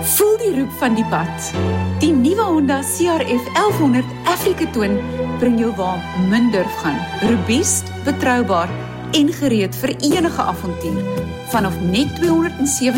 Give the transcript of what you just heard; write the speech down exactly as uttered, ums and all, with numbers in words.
Voel die roep van die pad. Die nuwe Honda C R F elf honderd Africa Twin bring jou waar min durf gaan. Robuust, betroubaar en gereed vir enige avontuur. Vanaf net tweehonderd sewe